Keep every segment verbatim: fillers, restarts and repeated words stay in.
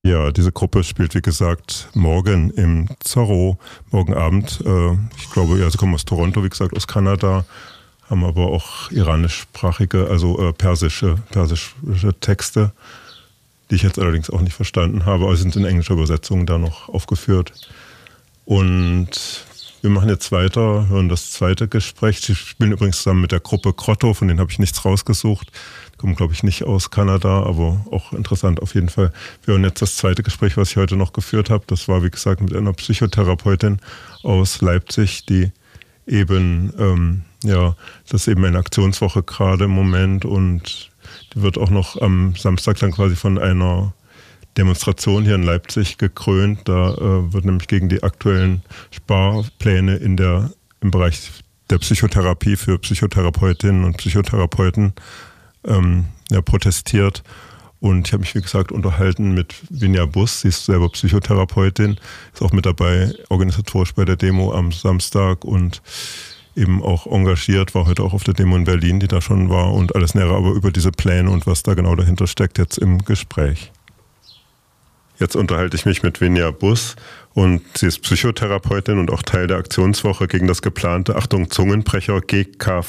Ja, diese Gruppe spielt, wie gesagt, morgen im Zorro, morgen Abend. Äh, ich glaube, ja, sie kommen aus Toronto, wie gesagt, aus Kanada, haben aber auch iranischsprachige, also äh, persische, persische Texte, die ich jetzt allerdings auch nicht verstanden habe, aber sie sind in englischer Übersetzung da noch aufgeführt. Und wir machen jetzt weiter, hören das zweite Gespräch. Sie spielen übrigens zusammen mit der Gruppe Grotto, von denen habe ich nichts rausgesucht. Die kommen, glaube ich, nicht aus Kanada, aber auch interessant auf jeden Fall. Wir hören jetzt das zweite Gespräch, was ich heute noch geführt habe. Das war, wie gesagt, mit einer Psychotherapeutin aus Leipzig, die eben, ähm, ja, das ist eben eine Aktionswoche gerade im Moment und die wird auch noch am Samstag dann quasi von einer Demonstration hier in Leipzig gekrönt. Da äh, wird nämlich gegen die aktuellen Sparpläne in der, im Bereich der Psychotherapie für Psychotherapeutinnen und Psychotherapeuten ähm, ja, protestiert. Und ich habe mich, wie gesagt, unterhalten mit Vinja Bus. Sie ist selber Psychotherapeutin, ist auch mit dabei, organisatorisch bei der Demo am Samstag und eben auch engagiert, war heute auch auf der Demo in Berlin, die da schon war und alles Nähere aber über diese Pläne und was da genau dahinter steckt jetzt im Gespräch. Jetzt unterhalte ich mich mit Vinja Bus und sie ist Psychotherapeutin und auch Teil der Aktionswoche gegen das geplante, Achtung, Zungenbrecher G K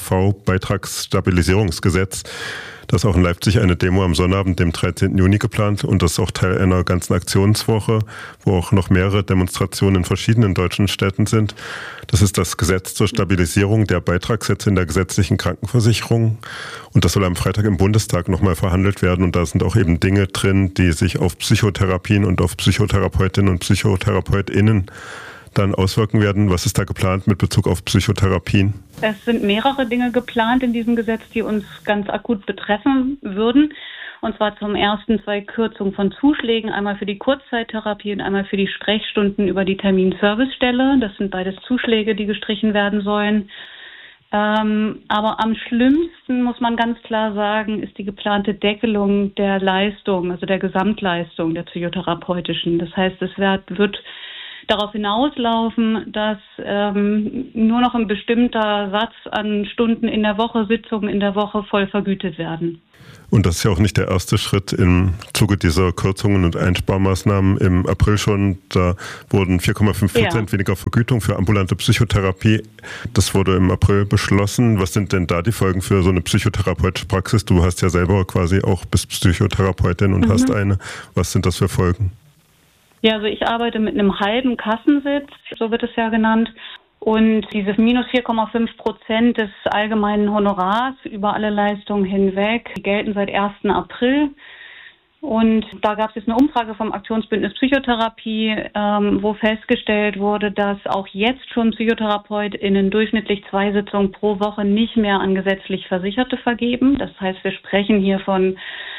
V-Beitragsstabilisierungsgesetz. Das ist auch in Leipzig eine Demo am Sonnabend, dem dreizehnten Juni geplant und das ist auch Teil einer ganzen Aktionswoche, wo auch noch mehrere Demonstrationen in verschiedenen deutschen Städten sind. Das ist das Gesetz zur Stabilisierung der Beitragssätze in der gesetzlichen Krankenversicherung und das soll am Freitag im Bundestag nochmal verhandelt werden und da sind auch eben Dinge drin, die sich auf Psychotherapien und auf Psychotherapeutinnen und PsychotherapeutInnen dann auswirken werden. Was ist da geplant mit Bezug auf Psychotherapien? Es sind mehrere Dinge geplant in diesem Gesetz, die uns ganz akut betreffen würden. Und zwar zum ersten zwei Kürzungen von Zuschlägen, einmal für die Kurzzeittherapie und einmal für die Sprechstunden über die Terminservicestelle. Das sind beides Zuschläge, die gestrichen werden sollen. Ähm, aber am schlimmsten, muss man ganz klar sagen, ist die geplante Deckelung der Leistung, also der Gesamtleistung der psychotherapeutischen. Das heißt, es wird, wird darauf hinauslaufen, dass ähm, nur noch ein bestimmter Satz an Stunden in der Woche, Sitzungen in der Woche voll vergütet werden. Und das ist ja auch nicht der erste Schritt im Zuge dieser Kürzungen und Einsparmaßnahmen im April schon. Da wurden vier Komma fünf Prozent ja. weniger Vergütung für ambulante Psychotherapie. Das wurde im April beschlossen. Was sind denn da die Folgen für so eine psychotherapeutische Praxis? Du hast ja selber quasi auch, bist Psychotherapeutin und mhm. hast eine. Was sind das für Folgen? Ja, also ich arbeite mit einem halben Kassensitz, so wird es ja genannt. Und diese minus vier Komma fünf Prozent des allgemeinen Honorars über alle Leistungen hinweg gelten seit ersten April. Und da gab es jetzt eine Umfrage vom Aktionsbündnis Psychotherapie, ähm, wo festgestellt wurde, dass auch jetzt schon PsychotherapeutInnen durchschnittlich zwei Sitzungen pro Woche nicht mehr an gesetzlich Versicherte vergeben. Das heißt, wir sprechen hier von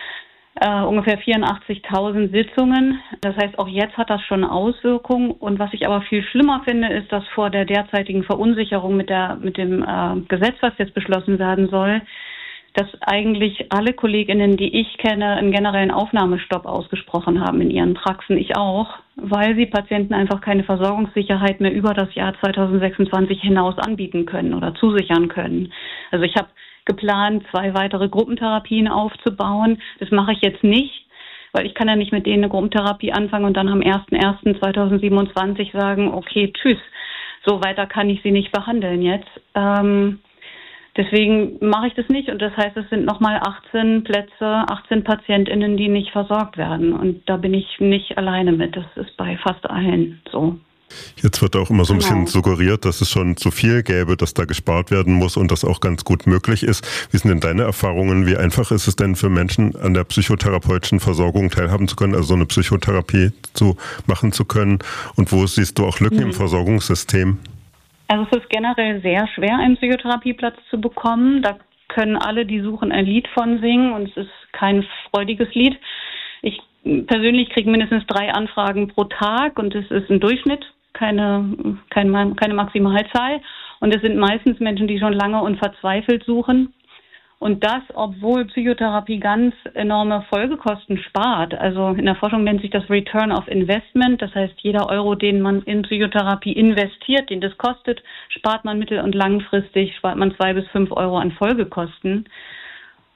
Uh, ungefähr vierundachtzigtausend Sitzungen. Das heißt, auch jetzt hat das schon Auswirkungen. Und was ich aber viel schlimmer finde, ist, dass vor der derzeitigen Verunsicherung mit der mit dem uh, Gesetz, was jetzt beschlossen werden soll, dass eigentlich alle KollegInnen, die ich kenne, einen generellen Aufnahmestopp ausgesprochen haben in ihren Praxen. Ich auch, weil sie Patienten einfach keine Versorgungssicherheit mehr über das Jahr zweitausendsechsundzwanzig hinaus anbieten können oder zusichern können. Also ich habe geplant, zwei weitere Gruppentherapien aufzubauen. Das mache ich jetzt nicht, weil ich kann ja nicht mit denen eine Gruppentherapie anfangen und dann am ersten ersten zweitausendsiebenundzwanzig sagen, okay, tschüss, so weiter kann ich sie nicht behandeln jetzt. Ähm, deswegen mache ich das nicht und das heißt, es sind nochmal achtzehn Plätze, achtzehn PatientInnen, die nicht versorgt werden und da bin ich nicht alleine mit. Das ist bei fast allen so. Jetzt wird auch immer so ein Genau. bisschen suggeriert, dass es schon zu viel gäbe, dass da gespart werden muss und das auch ganz gut möglich ist. Wie sind denn deine Erfahrungen? Wie einfach ist es denn für Menschen, an der psychotherapeutischen Versorgung teilhaben zu können, also so eine Psychotherapie zu machen zu können? Und wo siehst du auch Lücken mhm. im Versorgungssystem? Also es ist generell sehr schwer, einen Psychotherapieplatz zu bekommen. Da können alle, die suchen, ein Lied von singen und es ist kein freudiges Lied. Ich persönlich kriege mindestens drei Anfragen pro Tag und es ist ein Durchschnitt. Keine, keine, keine Maximalzahl. Und es sind meistens Menschen, die schon lange und verzweifelt suchen. Und das, obwohl Psychotherapie ganz enorme Folgekosten spart. Also in der Forschung nennt sich das Return of Investment. Das heißt, jeder Euro, den man in Psychotherapie investiert, den das kostet, spart man mittel- und langfristig, spart man zwei bis fünf Euro an Folgekosten.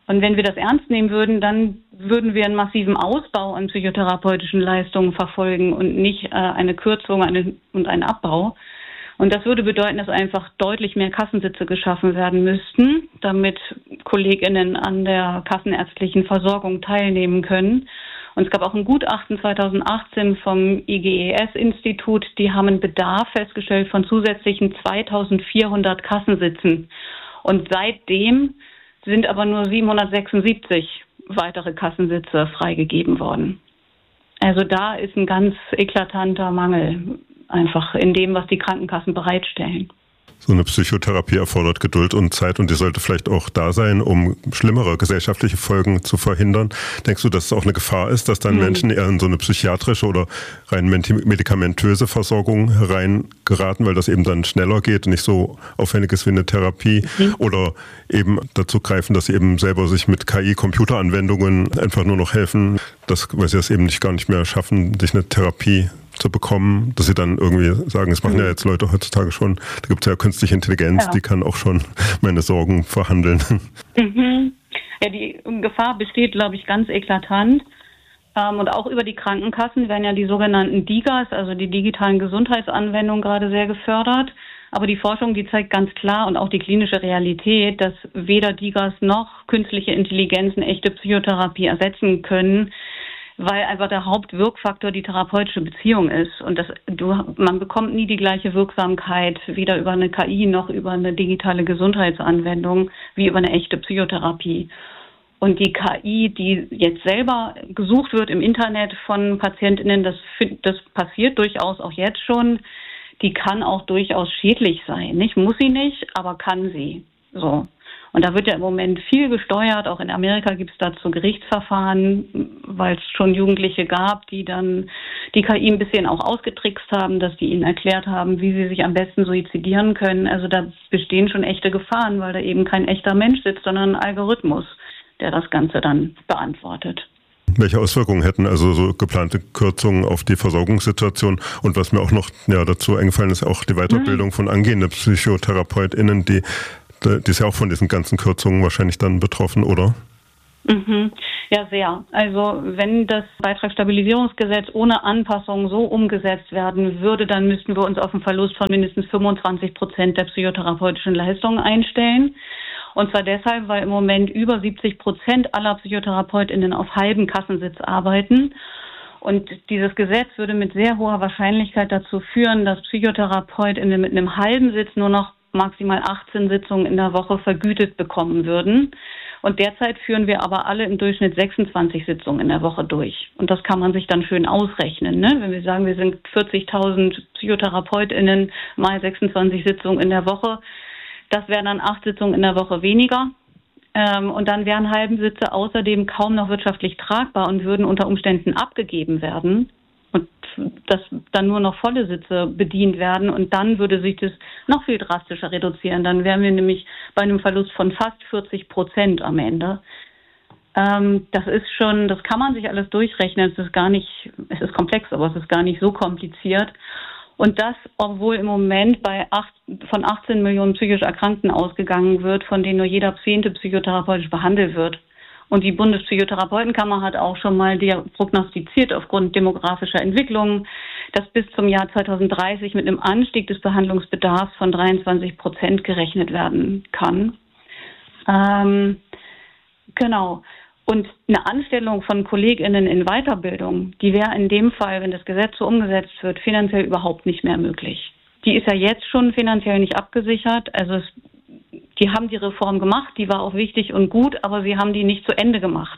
Und wenn wir das ernst nehmen würden, dann würden wir einen massiven Ausbau an psychotherapeutischen Leistungen verfolgen und nicht äh, eine Kürzung eine, und einen Abbau. Und das würde bedeuten, dass einfach deutlich mehr Kassensitze geschaffen werden müssten, damit KollegInnen an der kassenärztlichen Versorgung teilnehmen können. Und es gab auch ein Gutachten zweitausendachtzehn vom I G E S-Institut, die haben einen Bedarf festgestellt von zusätzlichen zweitausendvierhundert Kassensitzen. Und seitdem sind aber nur siebenhundertsechsundsiebzig weitere Kassensitze freigegeben worden. Also da ist ein ganz eklatanter Mangel einfach in dem, was die Krankenkassen bereitstellen. So eine Psychotherapie erfordert Geduld und Zeit und die sollte vielleicht auch da sein, um schlimmere gesellschaftliche Folgen zu verhindern. Denkst du, dass es auch eine Gefahr ist, dass dann mhm. Menschen eher in so eine psychiatrische oder rein medikamentöse Versorgung reingeraten, weil das eben dann schneller geht und nicht so aufwendig ist wie eine Therapie? Mhm. Oder eben dazu greifen, dass sie eben selber sich mit K I-Computeranwendungen einfach nur noch helfen, dass, weil sie das eben nicht gar nicht mehr schaffen, sich eine Therapie zu bekommen, dass sie dann irgendwie sagen, das machen ja jetzt Leute heutzutage schon, da gibt es ja künstliche Intelligenz, ja. Die kann auch schon meine Sorgen verhandeln. Mhm. Ja, die Gefahr besteht, glaube ich, ganz eklatant. Ähm, und auch über die Krankenkassen werden ja die sogenannten D I G As, also die digitalen Gesundheitsanwendungen, gerade sehr gefördert. Aber die Forschung, die zeigt ganz klar und auch die klinische Realität, dass weder D I G As noch künstliche Intelligenzen echte Psychotherapie ersetzen können, weil einfach der Hauptwirkfaktor die therapeutische Beziehung ist. Und das, du, man bekommt nie die gleiche Wirksamkeit, weder über eine K I noch über eine digitale Gesundheitsanwendung, wie über eine echte Psychotherapie. Und die K I, die jetzt selber gesucht wird im Internet von PatientInnen, das, das passiert durchaus auch jetzt schon, die kann auch durchaus schädlich sein. Nicht, muss sie nicht, aber kann sie. So. Und da wird ja im Moment viel gesteuert. Auch in Amerika gibt es dazu Gerichtsverfahren, weil es schon Jugendliche gab, die dann die K I ein bisschen auch ausgetrickst haben, dass die ihnen erklärt haben, wie sie sich am besten suizidieren können. Also da bestehen schon echte Gefahren, weil da eben kein echter Mensch sitzt, sondern ein Algorithmus, der das Ganze dann beantwortet. Welche Auswirkungen hätten also so geplante Kürzungen auf die Versorgungssituation? Und was mir auch noch ja, dazu eingefallen ist, auch die Weiterbildung mhm. von angehenden PsychotherapeutInnen, die Die ist ja auch von diesen ganzen Kürzungen wahrscheinlich dann betroffen, oder? Mhm. Ja, sehr. Also wenn das Beitragsstabilisierungsgesetz ohne Anpassung so umgesetzt werden würde, dann müssten wir uns auf einen Verlust von mindestens fünfundzwanzig Prozent der psychotherapeutischen Leistungen einstellen. Und zwar deshalb, weil im Moment über siebzig Prozent aller PsychotherapeutInnen auf halbem Kassensitz arbeiten. Und dieses Gesetz würde mit sehr hoher Wahrscheinlichkeit dazu führen, dass PsychotherapeutInnen mit einem halben Sitz nur noch maximal achtzehn Sitzungen in der Woche vergütet bekommen würden. Und derzeit führen wir aber alle im Durchschnitt sechsundzwanzig Sitzungen in der Woche durch. Und das kann man sich dann schön ausrechnen, ne? Wenn wir sagen, wir sind vierzigtausend PsychotherapeutInnen mal sechsundzwanzig Sitzungen in der Woche, das wären dann acht Sitzungen in der Woche weniger. Ähm, und dann wären halben Sitze außerdem kaum noch wirtschaftlich tragbar und würden unter Umständen abgegeben werden. Und dass dann nur noch volle Sitze bedient werden und dann würde sich das noch viel drastischer reduzieren. Dann wären wir nämlich bei einem Verlust von fast vierzig Prozent am Ende. Ähm, das ist schon, das kann man sich alles durchrechnen. Es ist gar nicht, es ist komplex, aber es ist gar nicht so kompliziert. Und das, obwohl im Moment bei acht, von achtzehn Millionen psychisch Erkrankten ausgegangen wird, von denen nur jeder Zehnte psychotherapeutisch behandelt wird. Und die Bundespsychotherapeutenkammer hat auch schon mal prognostiziert aufgrund demografischer Entwicklungen, dass bis zum Jahr zweitausenddreißig mit einem Anstieg des Behandlungsbedarfs von dreiundzwanzig Prozent gerechnet werden kann. Ähm, genau. Und eine Anstellung von KollegInnen in Weiterbildung, die wäre in dem Fall, wenn das Gesetz so umgesetzt wird, finanziell überhaupt nicht mehr möglich. Die ist ja jetzt schon finanziell nicht abgesichert. Also es Die haben die Reform gemacht, die war auch wichtig und gut, aber sie haben die nicht zu Ende gemacht.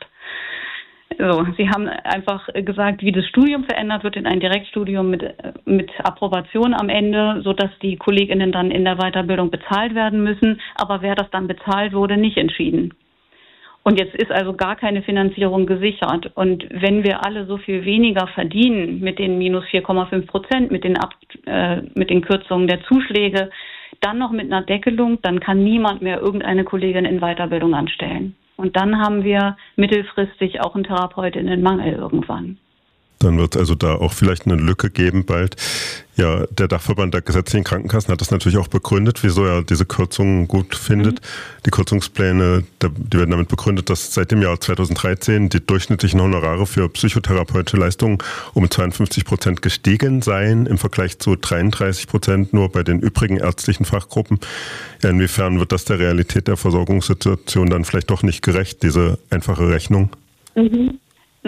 So, sie haben einfach gesagt, wie das Studium verändert wird in ein Direktstudium mit, mit Approbation am Ende, sodass die KollegInnen dann in der Weiterbildung bezahlt werden müssen. Aber wer das dann bezahlt, wurde nicht entschieden. Und jetzt ist also gar keine Finanzierung gesichert. Und wenn wir alle so viel weniger verdienen mit den minus vier Komma fünf Prozent, mit den, Ab, äh, mit den Kürzungen der Zuschläge, dann noch mit einer Deckelung, dann kann niemand mehr irgendeine Kollegin in Weiterbildung anstellen. Und dann haben wir mittelfristig auch einen Therapeutinnenmangel irgendwann. Dann wird es also da auch vielleicht eine Lücke geben bald. Ja, der Dachverband der gesetzlichen Krankenkassen hat das natürlich auch begründet, wieso er diese Kürzungen gut findet. Mhm. Die Kürzungspläne, die werden damit begründet, dass seit dem Jahr zweitausenddreizehn die durchschnittlichen Honorare für psychotherapeutische Leistungen um zweiundfünfzig Prozent gestiegen seien, im Vergleich zu dreiunddreißig Prozent nur bei den übrigen ärztlichen Fachgruppen. Ja, inwiefern wird das der Realität der Versorgungssituation dann vielleicht doch nicht gerecht, diese einfache Rechnung? Mhm.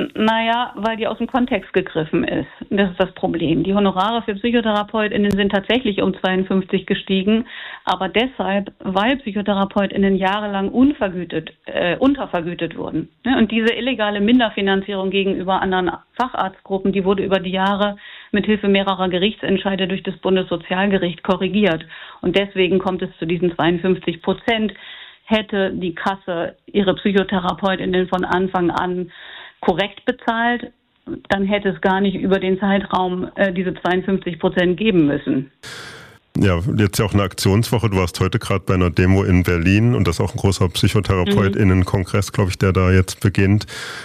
Naja, weil die aus dem Kontext gegriffen ist. Das ist das Problem. Die Honorare für PsychotherapeutInnen sind tatsächlich um zweiundfünfzig gestiegen, aber deshalb, weil PsychotherapeutInnen jahrelang unvergütet, äh, untervergütet wurden. Und diese illegale Minderfinanzierung gegenüber anderen Facharztgruppen, die wurde über die Jahre mit Hilfe mehrerer Gerichtsentscheide durch das Bundessozialgericht korrigiert. Und deswegen kommt es zu diesen zweiundfünfzig Prozent. Hätte die Kasse ihre PsychotherapeutInnen von Anfang an korrekt bezahlt, dann hätte es gar nicht über den Zeitraum äh, diese zweiundfünfzig Prozent geben müssen. Ja, jetzt ja auch eine Aktionswoche. Du warst heute gerade bei einer Demo in Berlin und das ist auch ein großer PsychotherapeutInnen-Kongress, glaube ich, der da jetzt beginnt.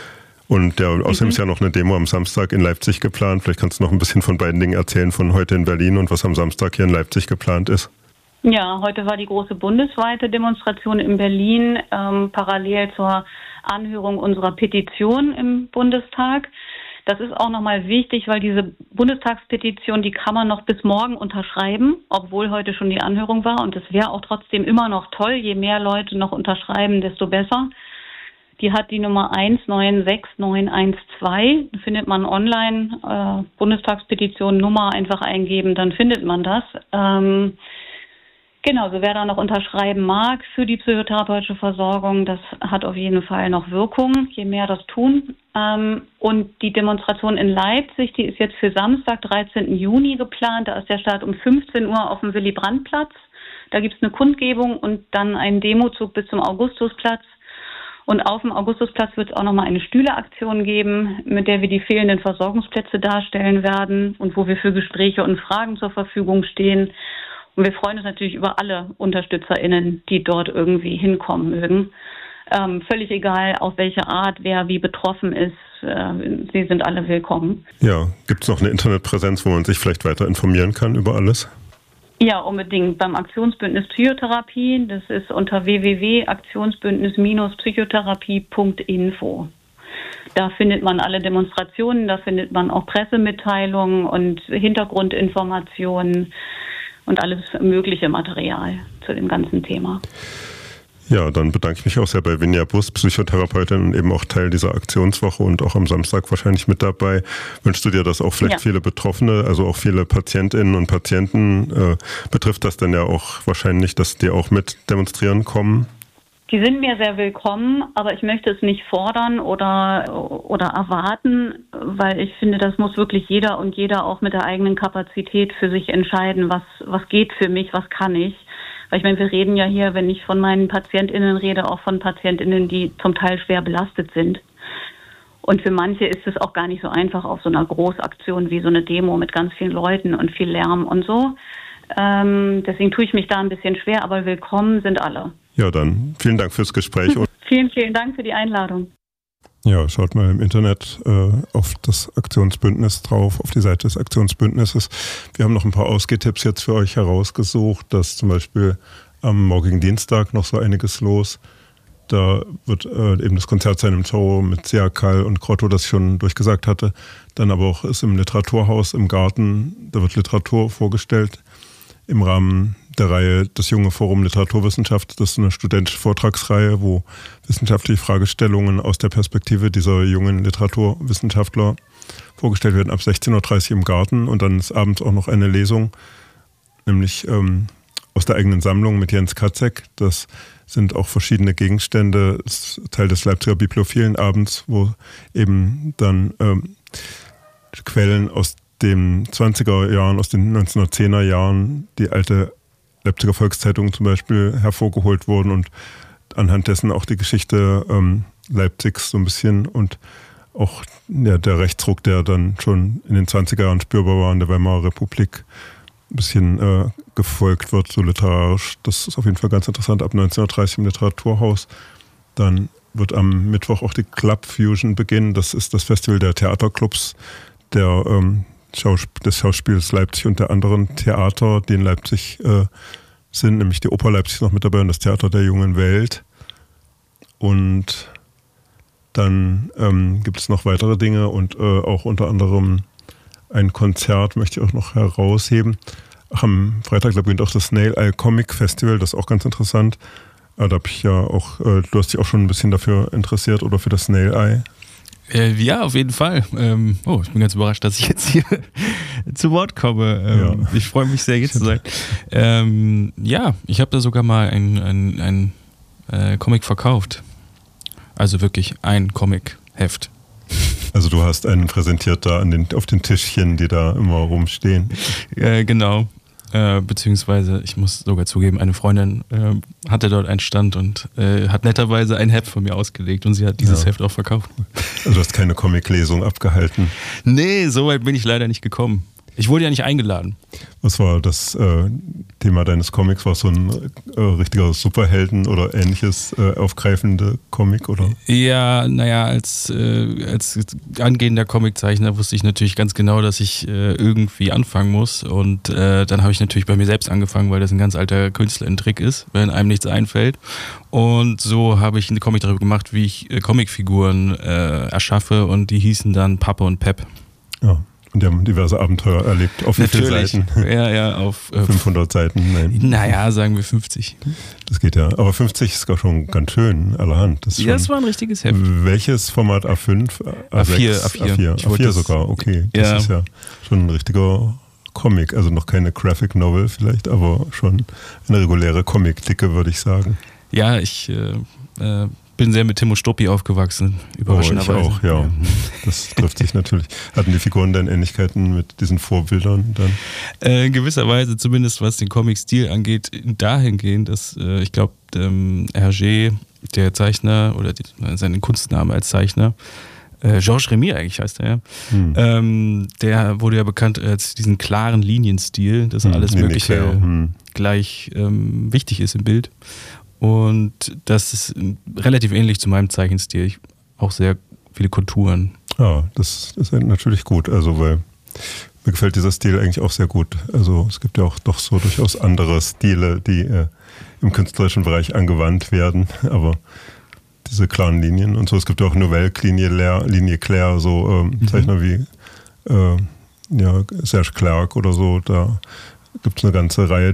Und ja, außerdem mhm. ist ja noch eine Demo am Samstag in Leipzig geplant. Vielleicht kannst du noch ein bisschen von beiden Dingen erzählen, von heute in Berlin und was am Samstag hier in Leipzig geplant ist. Ja, heute war die große bundesweite Demonstration in Berlin, ähm, parallel zur Anhörung unserer Petition im Bundestag. Das ist auch nochmal wichtig, weil diese Bundestagspetition, die kann man noch bis morgen unterschreiben, obwohl heute schon die Anhörung war. Und es wäre auch trotzdem immer noch toll, je mehr Leute noch unterschreiben, desto besser. Die hat die Nummer eins neun sechs neun eins zwei. Da findet man online, äh, Bundestagspetition Nummer einfach eingeben, dann findet man das. Ähm, Genau, so wer da noch unterschreiben mag für die psychotherapeutische Versorgung, das hat auf jeden Fall noch Wirkung, je mehr das tun. Und die Demonstration in Leipzig, die ist jetzt für Samstag, dreizehnten Juni geplant. Da ist der Start um fünfzehn Uhr auf dem Willy-Brandt-Platz. Da gibt es eine Kundgebung und dann einen Demozug bis zum Augustusplatz. Und auf dem Augustusplatz wird es auch nochmal eine Stühleaktion geben, mit der wir die fehlenden Versorgungsplätze darstellen werden und wo wir für Gespräche und Fragen zur Verfügung stehen. Und wir freuen uns natürlich über alle UnterstützerInnen, die dort irgendwie hinkommen mögen. Ähm, völlig egal, auf welche Art, wer wie betroffen ist. Äh, sie sind alle willkommen. Ja, gibt es noch eine Internetpräsenz, wo man sich vielleicht weiter informieren kann über alles? Ja, unbedingt. Beim Aktionsbündnis Psychotherapie. Das ist unter w w w punkt aktionsbündnis psychotherapie punkt info. Da findet man alle Demonstrationen, da findet man auch Pressemitteilungen und Hintergrundinformationen und alles mögliche Material zu dem ganzen Thema. Ja, dann bedanke ich mich auch sehr bei Vinja Bus, Psychotherapeutin und eben auch Teil dieser Aktionswoche und auch am Samstag wahrscheinlich mit dabei. Wünschst du dir, dass auch vielleicht ja. viele Betroffene, also auch viele PatientInnen und Patienten, äh, betrifft das denn ja auch wahrscheinlich, dass die auch mit demonstrieren kommen? Die sind mir sehr willkommen, aber ich möchte es nicht fordern oder, oder erwarten, weil ich finde, das muss wirklich jeder und jeder auch mit der eigenen Kapazität für sich entscheiden, was, was geht für mich, was kann ich. Weil ich meine, wir reden ja hier, wenn ich von meinen PatientInnen rede, auch von PatientInnen, die zum Teil schwer belastet sind. Und für manche ist es auch gar nicht so einfach auf so einer Großaktion wie so eine Demo mit ganz vielen Leuten und viel Lärm und so. Ähm, deswegen tue ich mich da ein bisschen schwer, aber willkommen sind alle. Ja, dann vielen Dank fürs Gespräch. vielen, vielen Dank für die Einladung. Ja, schaut mal im Internet äh, auf das Aktionsbündnis drauf, auf die Seite des Aktionsbündnisses. Wir haben noch ein paar Ausgehtipps jetzt für euch herausgesucht, dass zum Beispiel am morgigen Dienstag noch so einiges los. Da wird äh, eben das Konzert sein im Zoo mit Sia Kall und Grotto, das ich schon durchgesagt hatte. Dann aber auch ist im Literaturhaus im Garten, da wird Literatur vorgestellt im Rahmen der Reihe Das junge Forum Literaturwissenschaft. Das ist eine studentische Vortragsreihe, wo wissenschaftliche Fragestellungen aus der Perspektive dieser jungen Literaturwissenschaftler vorgestellt werden ab sechzehn Uhr dreißig im Garten. Und dann ist abends auch noch eine Lesung, nämlich ähm, aus der eigenen Sammlung mit Jens Katzek. Das sind auch verschiedene Gegenstände, das ist Teil des Leipziger Bibliophilen abends, wo eben dann ähm, Quellen aus den zwanziger Jahren, aus den neunzehnhundertzehner Jahren, die alte Leipziger Volkszeitung zum Beispiel hervorgeholt wurden und anhand dessen auch die Geschichte ähm, Leipzigs so ein bisschen und auch ja, der Rechtsruck, der dann schon in den zwanziger Jahren spürbar war in der Weimarer Republik, ein bisschen äh, gefolgt wird, so literarisch. Das ist auf jeden Fall ganz interessant, ab neunzehn Uhr dreißig im Literaturhaus. Dann wird am Mittwoch auch die Club Fusion beginnen. Das ist das Festival der Theaterclubs, der, ähm, Schausp- des Schauspiels Leipzig und der anderen Theater, die in Leipzig äh, sind, nämlich die Oper Leipzig noch mit dabei und das Theater der Jungen Welt. Und dann ähm, gibt es noch weitere Dinge und äh, auch unter anderem ein Konzert möchte ich auch noch herausheben. Ach, am Freitag beginnt auch das Snail Eye Comic Festival, das ist auch ganz interessant. Da habe ich ja auch, äh, du hast dich auch schon ein bisschen dafür interessiert oder für das Snail Eye. Äh, ja, auf jeden Fall. Ähm, oh, ich bin ganz überrascht, dass ich jetzt hier zu Wort komme. Ähm, ja. Ich freue mich sehr, hier zu sein. Ähm, ja, ich habe da sogar mal ein, ein, ein äh, Comic verkauft. Also wirklich ein Comic-Heft. Also du hast einen präsentiert da an den, auf den Tischchen, die da immer rumstehen. Äh, genau. Äh, beziehungsweise, ich muss sogar zugeben, eine Freundin äh, hatte dort einen Stand und äh, hat netterweise ein Heft von mir ausgelegt und sie hat dieses ja. Heft auch verkauft. Also du hast keine Comic-Lesung abgehalten? Nee, so weit bin ich leider nicht gekommen. Ich wurde ja nicht eingeladen. Was war das äh, Thema deines Comics? War es so ein äh, richtiger Superhelden- oder ähnliches äh, aufgreifende Comic? Oder? Ja, naja, als, äh, als angehender Comiczeichner wusste ich natürlich ganz genau, dass ich äh, irgendwie anfangen muss. Und äh, dann habe ich natürlich bei mir selbst angefangen, weil das ein ganz alter Künstler-Trick ist, wenn einem nichts einfällt. Und so habe ich einen Comic darüber gemacht, wie ich äh, Comicfiguren äh, erschaffe und die hießen dann Pappe und Pep. Ja. Und die haben diverse Abenteuer erlebt. Auf wie viele Seiten? Ja, ja, auf äh, fünfhundert Seiten. Nein. Naja, sagen wir fünfzig. Das geht ja. Aber fünfzig ist gar schon ganz schön, allerhand. Das ja, das war ein richtiges Heft. Welches Format? A fünf? A sechs? A vier. A vier, A vier sogar, okay. Das ja. ist ja schon ein richtiger Comic. Also noch keine Graphic Novel vielleicht, aber schon eine reguläre Comic-Dicke, würde ich sagen. Ja, ich äh, äh, bin sehr mit Timo Stoppi aufgewachsen, überraschenderweise. Oh, ich auch, ja. ja. Das trifft sich natürlich. Hatten die Figuren dann Ähnlichkeiten mit diesen Vorbildern dann? Äh, in gewisser Weise, zumindest was den Comic-Stil angeht, dahingehend, dass äh, ich glaube, ähm, Hergé, der Zeichner, oder die, seinen Kunstname als Zeichner, äh, Georges Remy eigentlich heißt er ja, hm. ähm, der wurde ja bekannt als diesen klaren Linienstil, dass hm, alles Mögliche hm. gleich ähm, wichtig ist im Bild. Und das ist relativ ähnlich zu meinem Zeichenstil. Ich, auch sehr viele Konturen. Ja, das ist natürlich gut. Also, weil mir gefällt dieser Stil eigentlich auch sehr gut. Also, es gibt ja auch doch so durchaus andere Stile, die äh, im künstlerischen Bereich angewandt werden. Aber diese klaren Linien und so. Es gibt ja auch Nouvelle-Linie, Linie Claire, so ähm, mhm. Zeichner wie äh, ja, Serge Clerc oder so. Da gibt es eine ganze Reihe,